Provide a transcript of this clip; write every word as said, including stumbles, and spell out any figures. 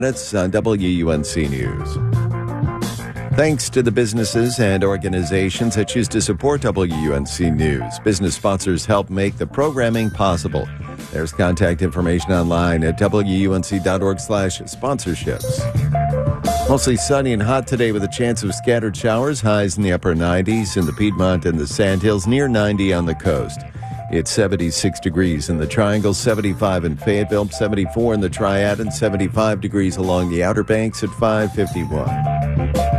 That's on W U N C News. Thanks to the businesses and organizations that choose to support W U N C News. Business sponsors help make the programming possible. There's contact information online at W U N C dot org slash sponsorships. Mostly sunny and hot today with a chance of scattered showers. Highs in the upper nineties in the Piedmont and the Sandhills, near ninety on the coast. It's seventy-six degrees in the Triangle, seventy-five in Fayetteville, seventy-four in the Triad, and seventy-five degrees along the Outer Banks at five fifty-one.